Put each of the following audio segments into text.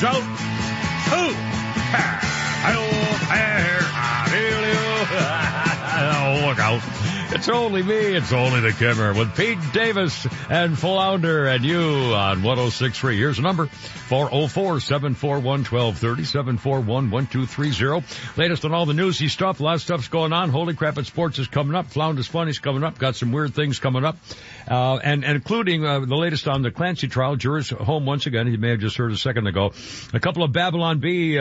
out. Oh, look out. It's only me. It's only the Kimmer with Pete Davis and Flounder and you on 106.3. Here's the number, 404-741-1230, 741-1230. Latest on all the newsy stuff. A lot of stuff's going on. Holy Crap at Sports is coming up. Flounder's Funny's coming up. Got some weird things coming up. And including the latest on the Clancy trial. Jurors home once again. You may have just heard a second ago. A couple of Babylon Bee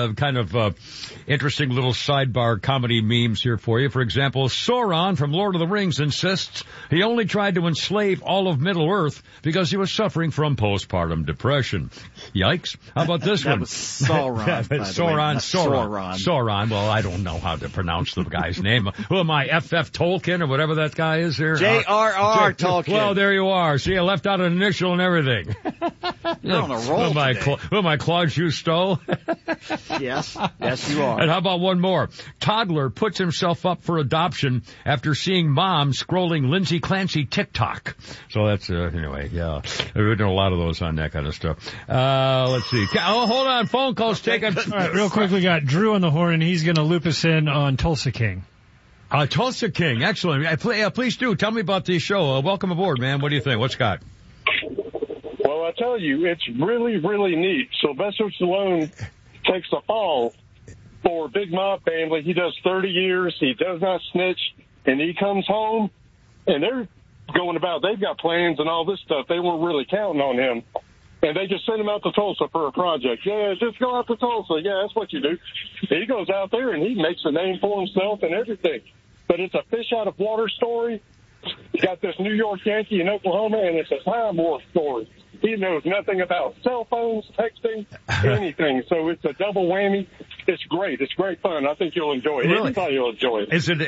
interesting little sidebar comedy memes here for you. For example, Sauron from Lord of the Rings insists he only tried to enslave all of Middle-earth because he was suffering from postpartum depression. Yikes. How about this that one? Was Sauron. Sauron. Well, I don't know how to pronounce the guy's name. Who am I, F.F. Tolkien or whatever that guy is here? J.R.R. Tolkien. Well, there you are. See, I left out an initial and everything. You're on a roll who am I, Claude Justeau? Yes, you are. And how about one more? Toddler puts himself up for adoption after seeing mom scrolling Lindsay Clancy TikTok. So that's, anyway, yeah. We've done a lot of those on that kind of stuff. Let's see. Oh, hold on. Phone call's taking. All right, real quick, we got Drew on the horn, and he's going to loop us in on Tulsa King. Tulsa King. Excellent. Please do. Tell me about the show. Welcome aboard, man. What do you think? What's Scott? Well, I tell you, it's really, really neat. Sylvester Stallone takes a fall for Big Mob Family. He does 30 years. He does not snitch. And he comes home, and they're going about, they've got plans and all this stuff. They weren't really counting on him. And they just sent him out to Tulsa for a project. Yeah, just go out to Tulsa. Yeah, that's what you do. He goes out there, and he makes a name for himself and everything. But it's a fish out of water story. You got this New York Yankee in Oklahoma, and it's a time warp story. He knows nothing about cell phones, texting, anything. So it's a double whammy. It's great. It's great fun. I think you'll enjoy it. Really? Everybody will enjoy it. Is it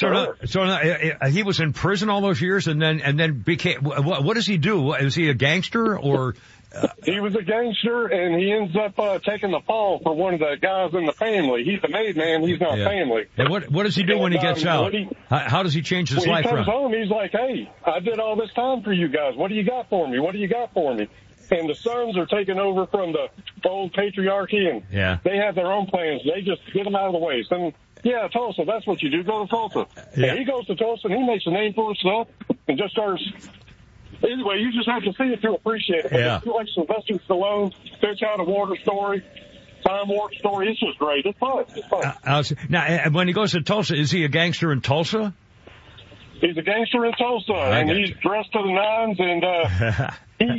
he was in prison all those years and then became what does he do? Is he a gangster or? He was a gangster, and he ends up taking the fall for one of the guys in the family. He's a made man. He's not family. And what does he do when he gets out? How does he change his life around? He comes home, he's like, hey, I did all this time for you guys. What do you got for me? What do you got for me? And the sons are taking over from the old patriarchy, and they have their own plans. They just get them out of the way. So, yeah, Tulsa, that's what you do. Go to Tulsa. Yeah. And he goes to Tulsa, and he makes a name for himself and just starts... Anyway, you just have to see it to appreciate it. Yeah. It's like Sylvester Stallone, fish out of water story, time warp story. It's just great. It's fun. It's fun. Now, when he goes to Tulsa, is he a gangster in Tulsa? He's a gangster in Tulsa, and he's dressed to the nines, and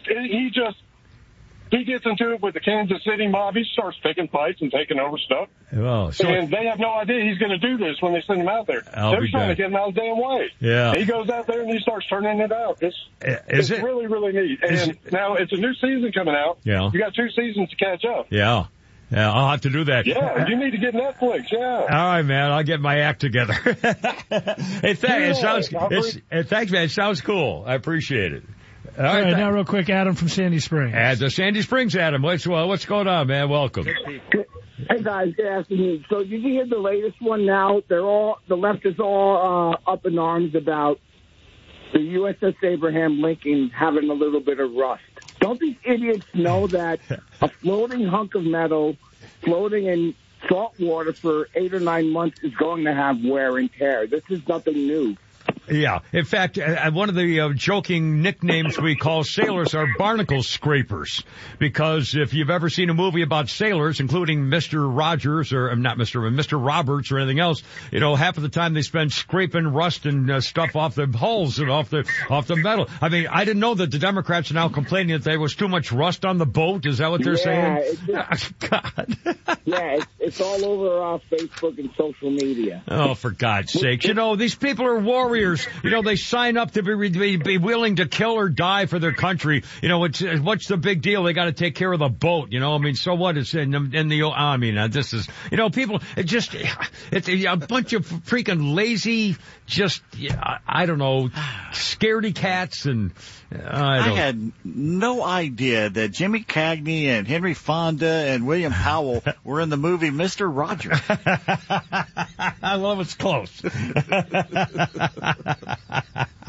he gets into it with the Kansas City mob. He starts picking fights and taking over stuff. Oh, and they have no idea he's going to do this when they send him out there. They're trying to get him out of the damn way. Yeah. He goes out there and he starts turning it out. It's really, really neat. And now it's a new season coming out. Yeah. You got 2 seasons to catch up. Yeah. Yeah, I'll have to do that. Yeah, you need to get Netflix, yeah. All right, man, I'll get my act together. Hey, thanks, man. It sounds cool. I appreciate it. All right, now real quick, Adam from Sandy Springs. Sandy Springs, Adam. What's going on, man? Welcome. Hey, guys, good afternoon. So did you hear the latest one now? The left is all up in arms about the USS Abraham Lincoln having a little bit of rust. Don't these idiots know that a floating hunk of metal floating in salt water for 8 or 9 months is going to have wear and tear? This is nothing new. Yeah. In fact, one of the joking nicknames we call sailors are barnacle scrapers, because if you've ever seen a movie about sailors, including Mr. Rogers or Mr. Roberts or anything else, half of the time they spend scraping rust and stuff off the hulls and off the metal. I mean, I didn't know that the Democrats are now complaining that there was too much rust on the boat. Is that what they're saying? God. Yeah, it's all over Facebook and social media. Oh, for God's sake. These people are warriors. They sign up to be willing to kill or die for their country. What's the big deal? They got to take care of the boat. So what? It's in the, this is, people, it's a bunch of freaking lazy, I don't know, scaredy cats and, I had no idea that Jimmy Cagney and Henry Fonda and William Powell were in the movie Mr. Rogers. I love it's close.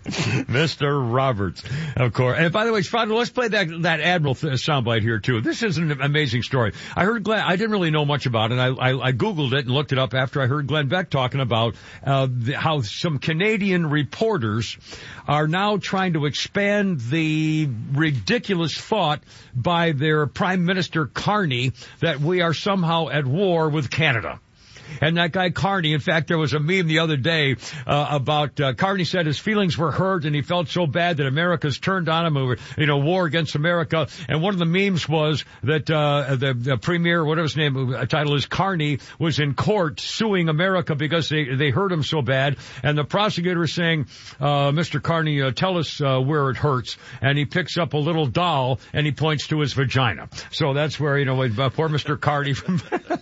Mr. Roberts, of course. And by the way, Spadro, let's play that Admiral soundbite here too. This is an amazing story. I heard Glenn, I didn't really know much about it. I Googled it and looked it up after I heard Glenn Beck talking about, how some Canadian reporters are now trying to expand the ridiculous thought by their Prime Minister Carney that we are somehow at war with Canada. And that guy Carney, in fact, there was a meme the other day about Carney said his feelings were hurt and he felt so bad that America's turned on him, war against America. And one of the memes was that the premier, whatever his name title is, Carney, was in court suing America because they hurt him so bad. And the prosecutor is saying, Mr. Carney, tell us where it hurts. And he picks up a little doll and he points to his vagina. So that's where, poor Mr. Carney from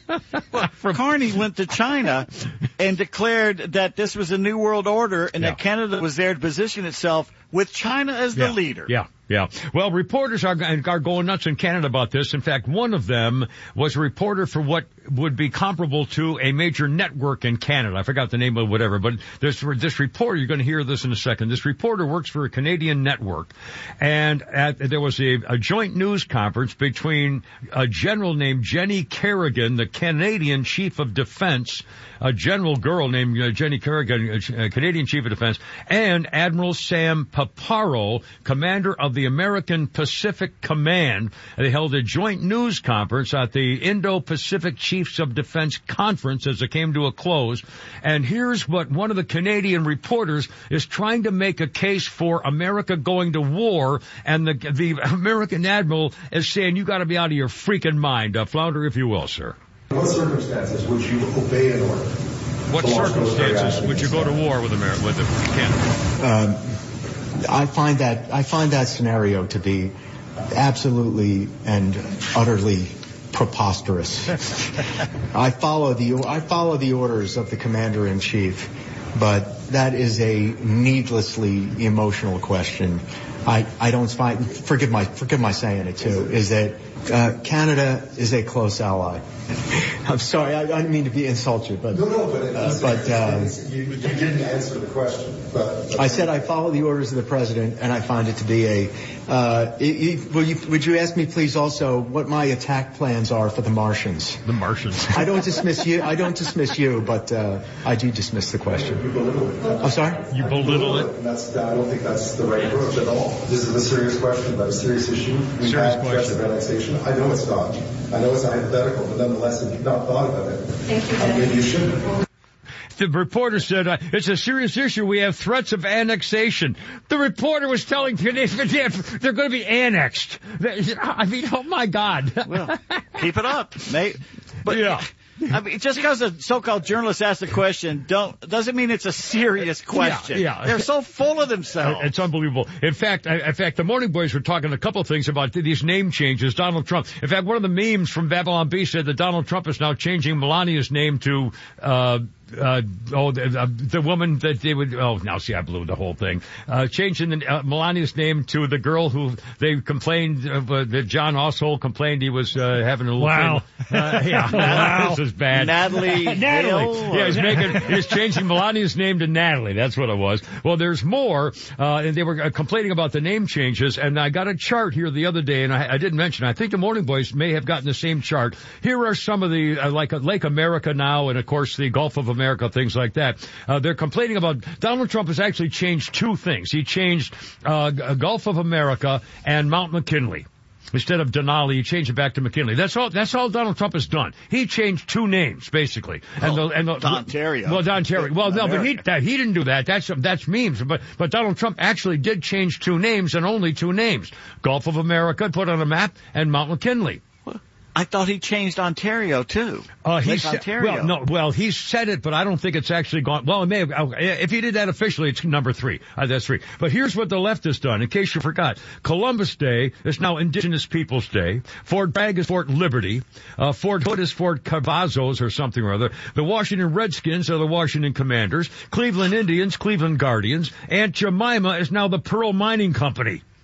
Carney went to China and declared that this was a new world order and that Canada was there to position itself with China as the leader. Yeah. Well, reporters are going nuts in Canada about this. In fact, one of them was a reporter for what would be comparable to a major network in Canada. I forgot the name of whatever, but this reporter, you're going to hear this in a second. This reporter works for a Canadian network, and there was a joint news conference between a general named Jenny Kerrigan, the Canadian Chief of Defense, a general girl named Jenny Kerrigan, Canadian Chief of Defense, and Admiral Sam Paparo, commander of the American Pacific Command. They held a joint news conference at the Indo-Pacific Chiefs of Defense Conference as it came to a close. And here's what one of the Canadian reporters is trying to make a case for America going to war, and the American admiral is saying, you got to be out of your freaking mind. Flounder, if you will, sir. What circumstances would you obey an order? What circumstances would you go to war with Canada? I find that scenario to be absolutely and utterly preposterous. I follow the orders of the commander-in-chief, but that is a needlessly emotional question. I don't find, forgive my saying it too, is that Canada is a close ally. I'm sorry, I didn't mean to be insulted, but you didn't answer the question. But I said I follow the orders of the president, and I find it to be would you ask me, please, also what my attack plans are for the Martians? The Martians. I don't dismiss you, but I do dismiss the question. You belittle it. I'm sorry? You belittle it? I don't think that's the right approach at all. This is a serious question about a serious issue. We've had threats of annexation. I know it's not. I know it's a hypothetical, but nonetheless, if you've not thought about it, maybe you shouldn't. The reporter said, it's a serious issue. We have threats of annexation. The reporter was telling Canadians they're going to be annexed. I mean, oh my God. Well, keep it up, mate. But yeah. I mean, just because a so-called journalist asked a question doesn't mean it's a serious question. Yeah. They're so full of themselves. It's unbelievable. In fact, the Morning Boys were talking a couple of things about these name changes. Donald Trump. In fact, one of the memes from Babylon Bee said that Donald Trump is now changing Melania's name to the woman that they would. Oh, now see, I blew the whole thing. Changing Melania's name to the girl who they complained that John Oswald complained he was having a little. Wow. Wow. This is bad. Natalie. Yeah, he's changing Melania's name to Natalie. That's what it was. Well, there's more, and they were complaining about the name changes. And I got a chart here the other day, and I didn't mention. I think the Morning Boys may have gotten the same chart. Here are some of the like Lake America now, and of course the Gulf of America, things like that. They're complaining about Donald Trump has actually changed two things. He changed Gulf of America and Mount McKinley. Instead of Denali, he changed it back to McKinley. That's all Donald Trump has done. He changed two names, basically. Don Terry. Well, Don Terry. Well, no, but he didn't do that. That's memes. But Donald Trump actually did change two names and only two names. Gulf of America, put on a map, and Mount McKinley. I thought he changed Ontario too. Ontario. Well, he said it, but I don't think it's actually gone. Well, it may have. If he did that officially, it's number 3. That's 3. But here's what the left has done. In case you forgot, Columbus Day is now Indigenous Peoples Day. Fort Bragg is Fort Liberty. Fort Hood is Fort Cavazos or something or other. The Washington Redskins are the Washington Commanders. Cleveland Indians, Cleveland Guardians. Aunt Jemima is now the Pearl Mining Company.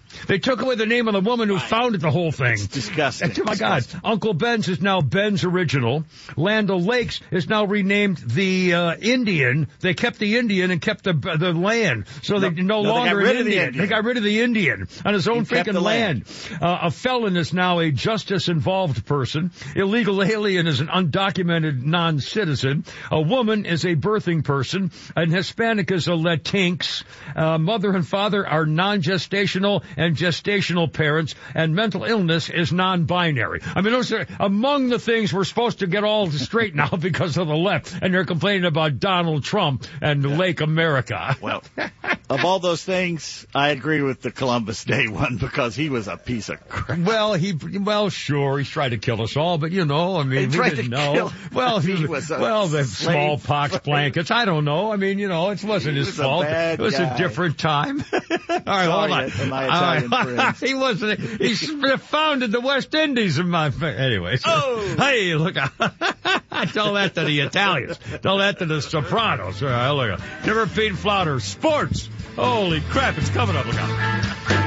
They took away the name of the woman who founded the whole thing. It's disgusting. Oh, my God. Uncle Ben's is now Ben's Original. Land O'Lakes is now renamed the Indian. They kept the Indian and kept the land. So they no longer an Indian. They got rid of the Indian on his own freaking land. A felon is now a justice-involved person. Illegal alien is an undocumented non-citizen. A woman is a birthing person. An Hispanic is a Latinx. Mother and father are non-gestational and gestational parents, and mental illness is non-binary. I mean, those are among the things we're supposed to get all straight now because of the left, and they're complaining about Donald Trump and Lake America. Well, of all those things, I agree with the Columbus Day one because he was a piece of crap. Well, sure, he's tried to kill us all, but I mean, we didn't know. Well, the smallpox blankets, I don't know. I mean, it wasn't his fault. It was a different time. All right, hold on. He wasn't. He founded the West Indies in my. Anyways. Oh. Hey, look. Tell that to the Italians. Tell that to the Sopranos. All right, look. Never Pete Flounder. Sports. Holy crap! It's coming up. Look out.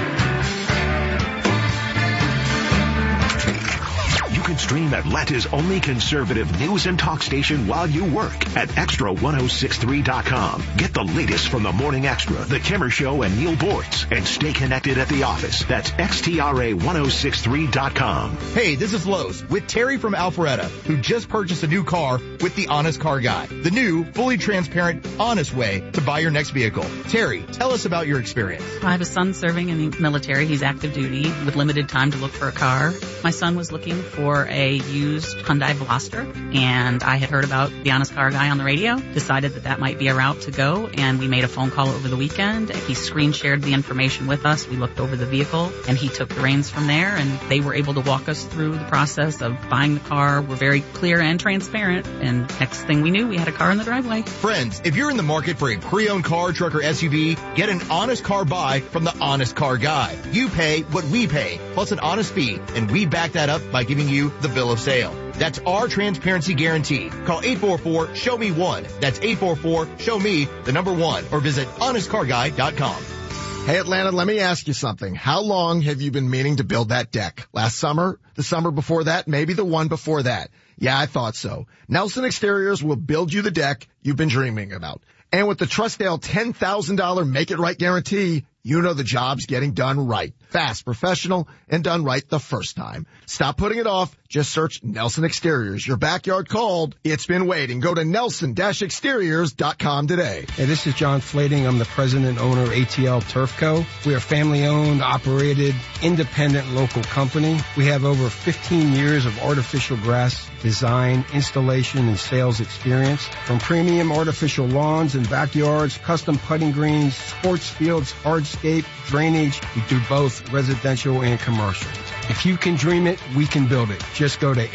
You can stream Atlanta's only conservative news and talk station while you work at Extra1063.com. Get the latest from the Morning Extra, The Kimmer Show, and Neil Boortz, and stay connected at the office. That's XTRA1063.com. Hey, this is Lowe's with Terry from Alpharetta, who just purchased a new car with the Honest Car Guy, the new, fully transparent, honest way to buy your next vehicle. Terry, tell us about your experience. I have a son serving in the military. He's active duty with limited time to look for a car. My son was looking for a used Hyundai Veloster, and I had heard about the Honest Car Guy on the radio, decided that might be a route to go, and we made a phone call over the weekend. He screen shared the information with us. We looked over the vehicle, and he took the reins from there, and they were able to walk us through the process of buying the car. We're very clear and transparent, and next thing we knew, we had a car in the driveway. Friends, if you're in the market for a pre-owned car, truck, or SUV, get an Honest Car Buy from the Honest Car Guy. You pay what we pay, plus an honest fee, and we back that up by giving you the bill of sale. That's our transparency guarantee. Call 844-SHOW-ME-1. That's 844-SHOW-ME, the number 1, or visit honestcarguy.com. Hey, Atlanta, let me ask you something. How long have you been meaning to build that deck? Last summer? The summer before that? Maybe the one before that? Yeah, I thought so. Nelson Exteriors will build you the deck you've been dreaming about. And with the Trustdale $10,000 Make It Right guarantee, you know the job's getting done right. Fast, professional, and done right the first time. Stop putting it off. Just search Nelson Exteriors. Your backyard called. It's been waiting. Go to nelson-exteriors.com today. Hey, this is John Flading. I'm the president and owner of ATL Turf Co. We are a family-owned, operated, independent local company. We have over 15 years of artificial grass design, installation, and sales experience. From premium artificial lawns and backyards, custom putting greens, sports fields, hardscape, drainage, we do both residential and commercial. If you can dream it, we can build it. Just go to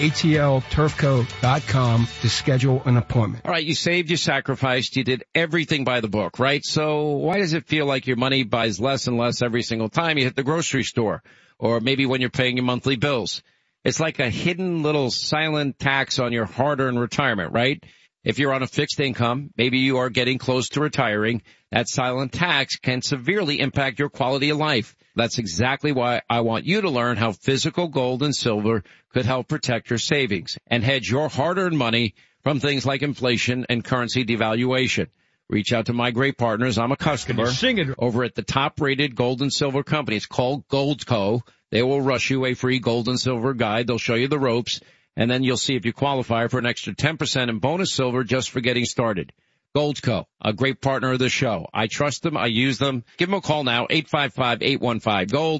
atlturfco.com to schedule an appointment. All right, you saved, you sacrificed, you did everything by the book, right? So why does it feel like your money buys less and less every single time you hit the grocery store? Or maybe when you're paying your monthly bills? It's like a hidden little silent tax on your hard-earned retirement, right? If you're on a fixed income, maybe you are getting close to retiring, that silent tax can severely impact your quality of life. That's exactly why I want you to learn how physical gold and silver could help protect your savings and hedge your hard-earned money from things like inflation and currency devaluation. Reach out to my great partners. I'm a customer over at the top-rated gold and silver company. It's called Goldco. They will rush you a free gold and silver guide. They'll show you the ropes, and then you'll see if you qualify for an extra 10% in bonus silver just for getting started. Goldco, a great partner of the show. I trust them. I use them. Give them a call now, 855-815-GOLD,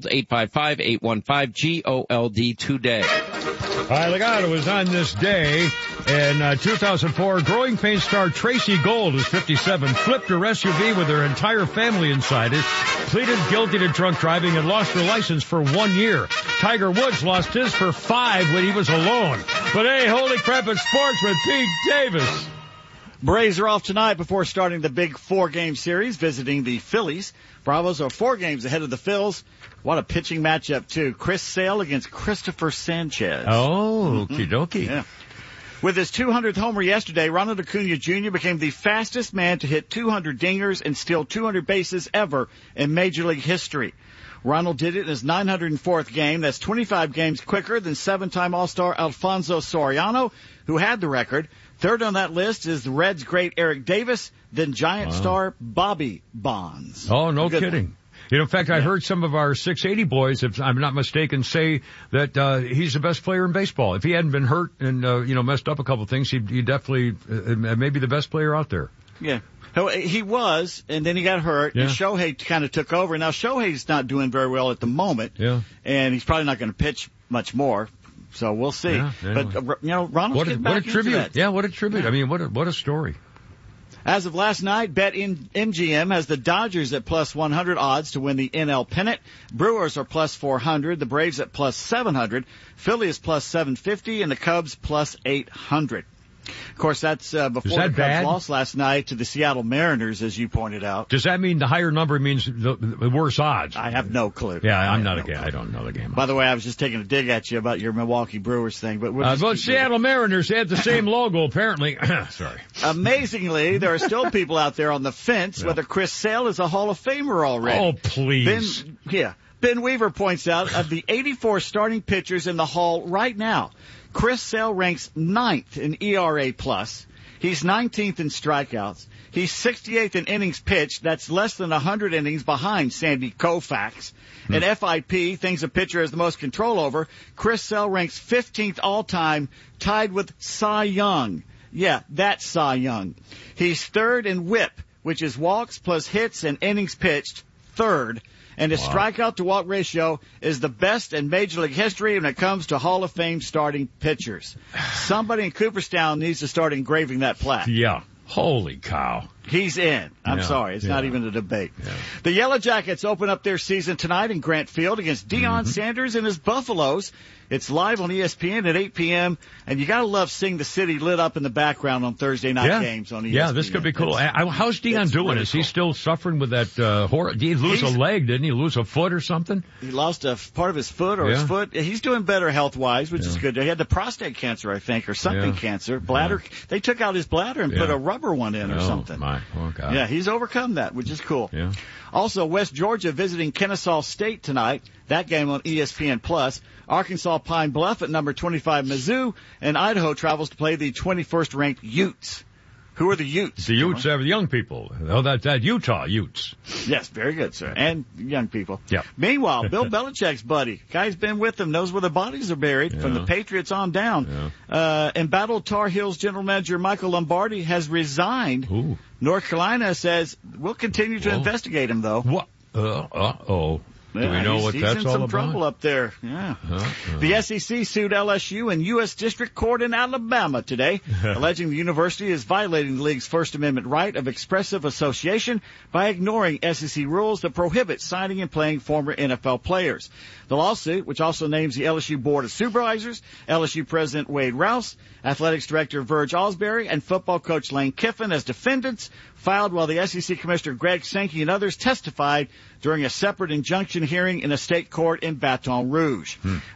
855-815-GOLD today. All right, look out. It was on this day in 2004. Growing Pains star Tracy Gold, who's 57, flipped her SUV with her entire family inside it, pleaded guilty to drunk driving, and lost her license for 1 year. Tiger Woods lost his for 5 when he was alone. But hey, holy crap, it's sports with Pete Davis. Braves are off tonight before starting the big 4-game series, visiting the Phillies. Bravos are 4 games ahead of the Phils. What a pitching matchup, too. Chris Sale against Christopher Sanchez. Oh, okie dokie. Yeah. With his 200th homer yesterday, Ronald Acuna Jr. became the fastest man to hit 200 dingers and steal 200 bases ever in Major League history. Ronald did it in his 904th game. That's 25 games quicker than 7-time All-Star Alfonso Soriano, who had the record. Third on that list is the Reds' great Eric Davis, then Giant star Bobby Bonds. Oh, no kidding. In fact, I heard some of our 680 boys, if I'm not mistaken, say that he's the best player in baseball. If he hadn't been hurt and messed up a couple of things, he definitely maybe the best player out there. Yeah. He was, and then he got hurt, and Shohei kind of took over. Now, Shohei's not doing very well at the moment, and he's probably not going to pitch much more, so we'll see. Yeah, but, Ronald's getting back into that. Yeah, what a tribute. I mean, what a story. As of last night, BetMGM has the Dodgers at plus 100 odds to win the NL pennant. Brewers are plus 400, the Braves at plus 700, Philly is plus 750, and the Cubs plus 800. Of course, that's before the Cubs lost last night to the Seattle Mariners, as you pointed out. Does that mean the higher number means the worse odds? I have no clue. Yeah, I don't know the game. By the way, I was just taking a dig at you about your Milwaukee Brewers thing, but Seattle Mariners had the same logo, apparently. Sorry. Amazingly, there are still people out there on the fence whether Chris Sale is a Hall of Famer already. Oh, please. Ben Weaver points out of the 84 starting pitchers in the Hall right now, Chris Sale ranks 9th in ERA+. He's 19th in strikeouts. He's 68th in innings pitched. That's less than 100 innings behind Sandy Koufax. In FIP, things a pitcher has the most control over, Chris Sale ranks 15th all-time, tied with Cy Young. Yeah, that's Cy Young. He's 3rd in WHIP, which is walks plus hits and innings pitched, 3rd. And his strikeout to walk ratio is the best in Major League history when it comes to Hall of Fame starting pitchers. Somebody in Cooperstown needs to start engraving that plaque. Yeah. Holy cow. He's in. I'm sorry. It's not even a debate. Yeah. The Yellow Jackets open up their season tonight in Grant Field against Deion Sanders and his Buffaloes. It's live on ESPN at 8 p.m., and you got to love seeing the city lit up in the background on Thursday night games on ESPN. Yeah, this could be cool. How's Deion doing? Really Is he still suffering with that Did he lose a leg? Didn't he lose a foot or something? He lost a part of his foot his foot. He's doing better health-wise, which is good. He had the prostate cancer, I think, or something cancer. Bladder. They took out his bladder and put a rubber one in or something. Oh, God. Yeah, he's overcome that, which is cool. Yeah. Also, West Georgia visiting Kennesaw State tonight. That game on ESPN+. Arkansas Pine Bluff at number 25 Mizzou, and Idaho travels to play the 21st ranked Utes. Who are the Utes? The Utes are the young people. Oh, that Utah Utes. Yes, very good, sir. And young people. Yeah. Meanwhile, Bill Belichick's buddy, guy's been with them, knows where the bodies are buried from the Patriots on down. Embattled Tar Heels general manager Michael Lombardi has resigned. Ooh. North Carolina says, we'll continue to investigate him, though. What? Uh-oh. Do we know what that's all about? He's in some trouble up there. Yeah. The SEC sued LSU in U.S. District Court in Alabama today, alleging the university is violating the league's First Amendment right of expressive association by ignoring SEC rules that prohibit signing and playing former NFL players. The lawsuit, which also names the LSU Board of Supervisors, LSU President Wade Rouse, Athletics Director Verge Osbury, and football coach Lane Kiffin as defendants, filed while the SEC Commissioner Greg Sankey and others testified during a separate injunction hearing in a state court in Baton Rouge.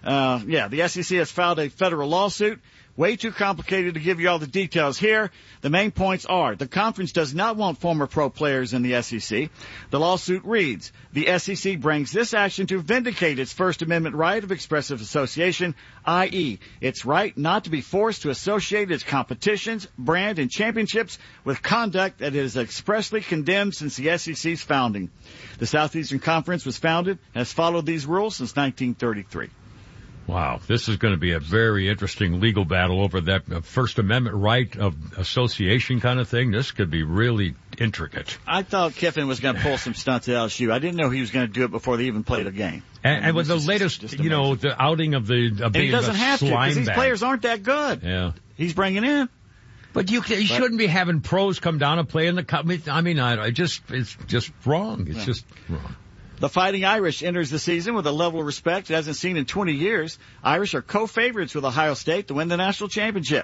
The SEC has filed a federal lawsuit. Way too complicated to give you all the details here. The main points are the conference does not want former pro players in the SEC. The lawsuit reads, the SEC brings this action to vindicate its First Amendment right of expressive association, i.e., its right not to be forced to associate its competitions, brand, and championships with conduct that is expressly condemned since the SEC's founding. The Southeastern Conference was founded and has followed these rules since 1933. Wow, this is going to be a very interesting legal battle over that First Amendment right of association kind of thing. This could be really intricate. I thought Kiffin was going to pull some stunts at LSU. I didn't know he was going to do it before they even played a game. And with the latest, the outing of the being he doesn't have to because these players aren't that good. Yeah, he's bringing in. But you shouldn't be having pros come down and play in the cup. I mean, it's just wrong. It's just wrong. The Fighting Irish enters the season with a level of respect it hasn't seen in 20 years. Irish are co-favorites with Ohio State to win the national championship.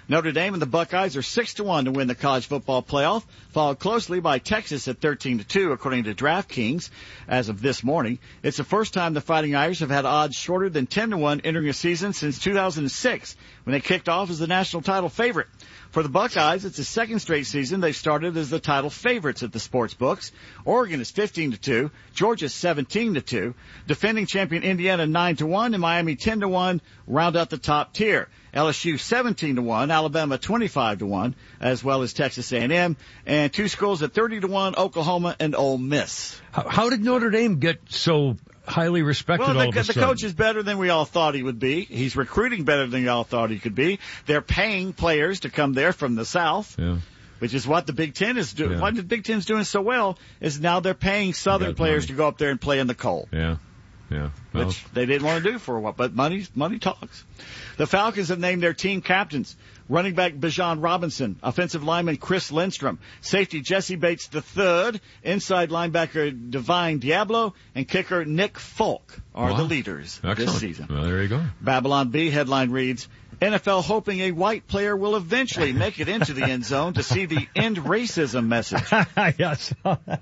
Notre Dame and the Buckeyes are 6-1 to win the college football playoff, followed closely by Texas at 13-2, according to DraftKings as of this morning. It's the first time the Fighting Irish have had odds shorter than 10-1 entering a season since 2006, when they kicked off as the national title favorite. For the Buckeyes, it's the second straight season they've started as the title favorites at the sports books. Oregon is 15-2, Georgia 17-2, defending champion Indiana 9-1, and Miami 10-1 round out the top tier. LSU 17-1, Alabama 25-1, as well as Texas A&M, and two schools at 30-1, Oklahoma and Ole Miss. How did Notre Dame get so highly respected all of a sudden? The coach is better than we all thought he would be. He's recruiting better than we all thought he could be. They're paying players to come there from the South. Yeah. Which is what the Big Ten is doing. Yeah. What the Big Ten's doing so well is now they're paying Southern players to go up there and play in the cold. Yeah. Yeah. Well, which they didn't want to do for a while, but money talks. The Falcons have named their team captains. Running back Bijan Robinson, offensive lineman Chris Lindstrom, safety Jesse Bates III, inside linebacker Divine Diablo, and kicker Nick Folk are the leaders this season. Well, there you go. Babylon Bee headline reads, NFL hoping a white player will eventually make it into the end zone to see the end racism message. Yes.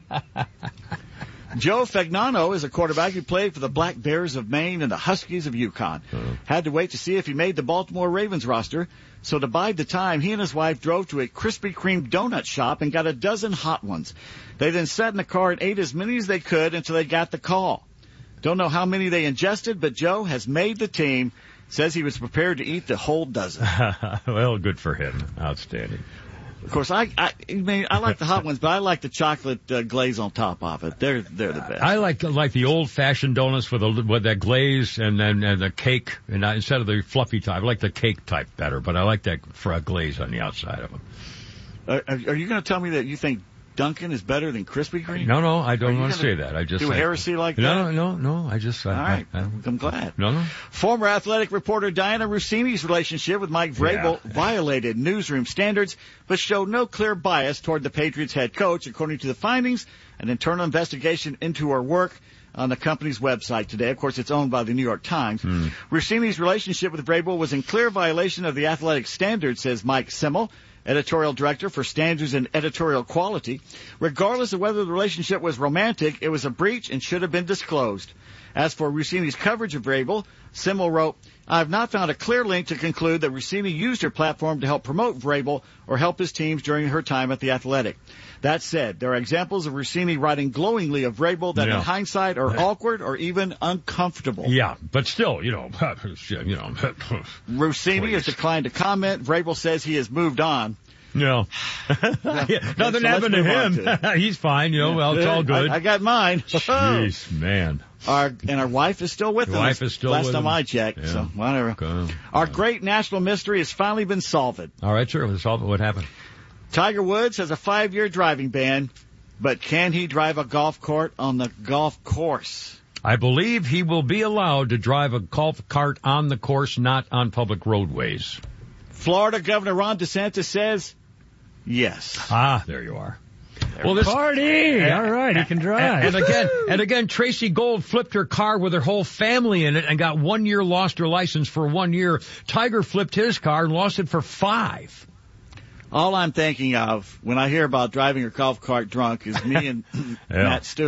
Joe Fagnano is a quarterback who played for the Black Bears of Maine and the Huskies of Yukon. Had to wait to see if he made the Baltimore Ravens roster. So to bide the time, he and his wife drove to a Krispy Kreme donut shop and got a dozen hot ones. They then sat in the car and ate as many as they could until they got the call. Don't know how many they ingested, but Joe has made the team. Says he was prepared to eat the whole dozen. Well, good for him. Outstanding. Of course, I like the hot ones, but I like the chocolate glaze on top of it. They're the best. I like the old-fashioned donuts with that glaze and then the cake, and instead of the fluffy type. I like the cake type better, but I like that glaze on the outside of them. Are you going to tell me that you think Dunkin' is better than Krispy Kreme? No, I don't want to say that. I just do heresy like that. No. All right, I'm glad. No. Former athletic reporter Diana Rossini's relationship with Mike Vrabel violated newsroom standards, but showed no clear bias toward the Patriots head coach, according to the findings. An internal investigation into her work on the company's website today. Of course, it's owned by the New York Times. Rossini's relationship with Vrabel was in clear violation of the athletic standards, says Mike Simmel, editorial director for Standards and Editorial Quality. Regardless of whether the relationship was romantic, it was a breach and should have been disclosed. As for Rossini's coverage of Vrabel, Simmel wrote, I have not found a clear link to conclude that Rossini used her platform to help promote Vrabel or help his teams during her time at The Athletic. That said, there are examples of Rossini writing glowingly of Vrabel that in hindsight are awkward or even uncomfortable. Yeah, but still, Rossini has declined to comment. Vrabel says he has moved on. No. Nothing happened to him. He's fine, well, it's all good. I got mine. Jeez, man. Our wife is still with us. Wife is still last with time him. I checked, so whatever. Okay. Our great national mystery has finally been solved. All right, sir. Let's solve it. What happened? Tiger Woods has a 5-year driving ban, but can he drive a golf cart on the golf course? I believe he will be allowed to drive a golf cart on the course, not on public roadways. Florida Governor Ron DeSantis says yes. Ah, there you are. Party! All right, he can drive. And again, Tracy Gold flipped her car with her whole family in it and got 1 year, lost her license for 1 year. Tiger flipped his car and lost it for 5. All I'm thinking of when I hear about driving a golf cart drunk is me and Matt Stewart.